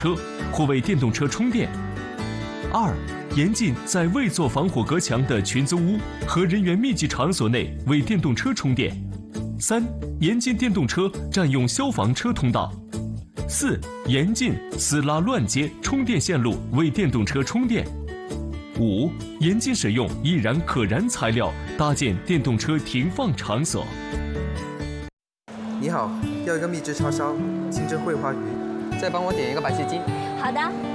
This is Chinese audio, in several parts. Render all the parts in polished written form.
车或为电动车充电。2、严禁在未做防火隔墙的群租屋和人员密集场所内为电动车充电。3、严禁电动车占用消防车通道。4、严禁私拉乱接充电线路为电动车充电。5、严禁使用易燃可燃材料搭建电动车停放场所。 你好，要一个秘制叉烧，清蒸桂花鱼，再帮我点一个白切鸡。 好的。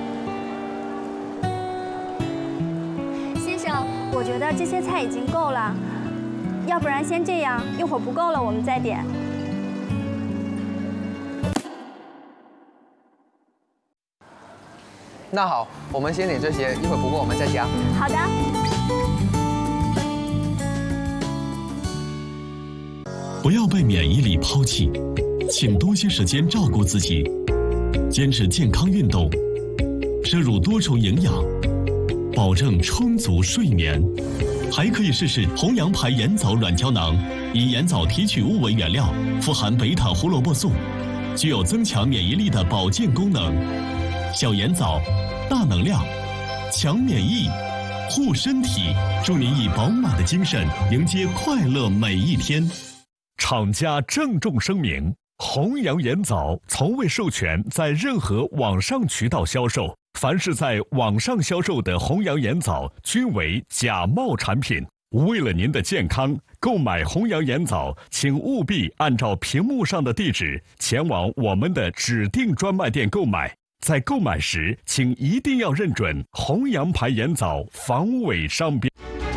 先生，我觉得这些菜已经够了，要不然先这样，一会儿不够了我们再点。 那好，我们先点这些，一会儿不够我们再加。 好的。 不要被免疫力抛弃，请多些时间照顾自己，坚持健康运动，摄入多种营养，保证充足睡眠。还可以试试弘扬牌盐枣软胶囊，以盐枣提取物为原料，富含贝塔胡萝卜素，具有增强免疫力的保健功能。小盐枣，大能量，强免疫，护身体，祝您以饱满的精神迎接快乐每一天。 厂家郑重声明：弘扬盐枣从未授权在任何网上渠道销售，凡是在网上销售的弘扬盐枣均为假冒产品。为了您的健康，购买弘扬盐枣，请务必按照屏幕上的地址前往我们的指定专卖店购买。在购买时，请一定要认准弘扬牌盐枣防伪商标。